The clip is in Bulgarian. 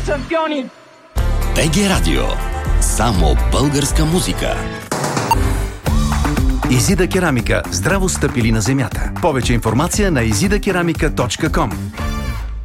шампиони! БГ Радио. Само българска музика. Изида керамика. Здраво стъпили на земята. Повече информация на izidakeramika.com.